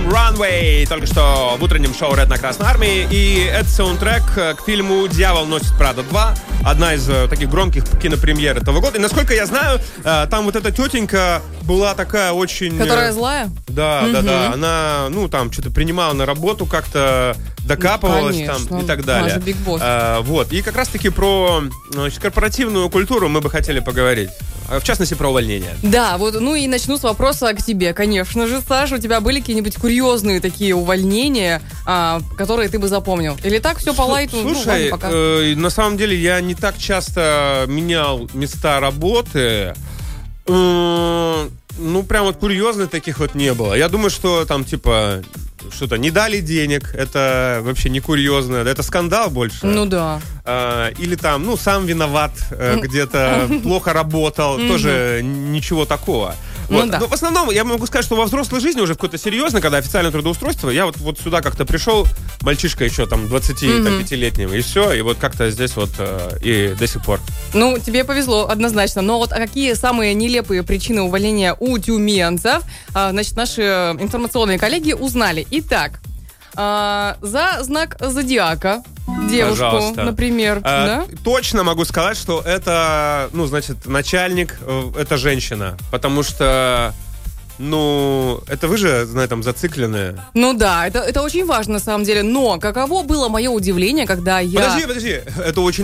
Runway, только что в утреннем шоу Red на Красной Армии. И это саундтрек к фильму «Дьявол носит Прада 2». Одна из таких громких кинопремьер этого года. И насколько я знаю, там вот эта тетенька была такая очень... Которая злая? Да, да. Она, там что-то принимала на работу, как-то докапывалась там и так далее. Она же Big Boss. Вот. И как раз-таки про корпоративную культуру мы бы хотели поговорить. В частности, про увольнение. Да, вот, и начну с вопроса к тебе, конечно же, Саша. У тебя были какие-нибудь курьезные такие увольнения, которые ты бы запомнил? Или так все по лайту? Слушай, пока. На самом деле я не так часто менял места работы. Прям вот курьезных таких вот не было. Я думаю, что там, что-то не дали денег, это вообще не курьезно, это скандал больше. Ну да. Или там, сам виноват, где-то плохо работал, тоже ничего такого. Вот. Да. Но в основном я могу сказать, что во взрослой жизни уже в какой-то серьезной, когда официальное трудоустройство, я вот сюда как-то пришел, мальчишка еще там 25-летним, и все, и вот как-то здесь вот и до сих пор. Тебе повезло, однозначно. Но вот какие самые нелепые причины увольнения у тюменцев, наши информационные коллеги узнали. Итак, за знак зодиака девушку, пожалуйста, например. Да? Точно могу сказать, что это, начальник, это женщина. Потому что, это вы же, там, зацикленные. Да, это очень важно, на самом деле. Но каково было мое удивление, когда я... Подожди, это очень